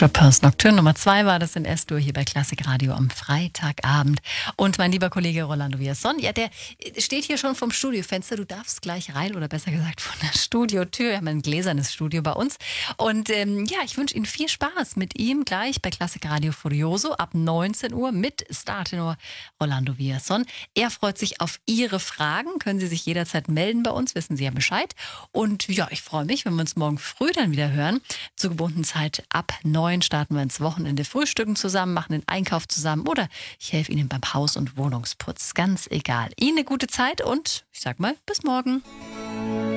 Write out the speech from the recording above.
Chopins Nocturne Nummer 2 war das in S-Dur hier bei Klassik Radio am Freitagabend. Und mein lieber Kollege Rolando Villazón, ja, der steht hier schon vom Studiofenster. Du darfst gleich rein, oder besser gesagt von der Studiotür. Wir haben ein gläsernes Studio bei uns. Und ja, ich wünsche Ihnen viel Spaß mit ihm gleich bei Klassik Radio Furioso ab 19 Uhr mit Startenor Rolando Villazón. Er freut sich auf Ihre Fragen. Können Sie sich jederzeit melden bei uns, wissen Sie ja Bescheid. Und ja, ich freue mich, wenn wir uns morgen früh dann wieder hören. Zur gebundenen Zeit ab 9 starten wir ins Wochenende, frühstücken zusammen, machen den Einkauf zusammen oder ich helfe Ihnen beim Haus- und Wohnungsputz. Ganz egal. Ihnen eine gute Zeit und ich sag mal, bis morgen.